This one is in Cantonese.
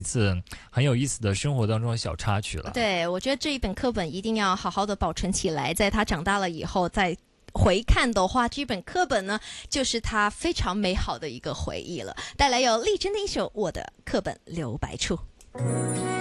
一次很有意思的生活当中的小插曲了。 对，我觉得这一本课本一定要好好的保存起来，在他长大了以后再回看的话，这本课本呢就是他非常美好的一个回忆了。带来有丽珍的一首《我的课本留白处》。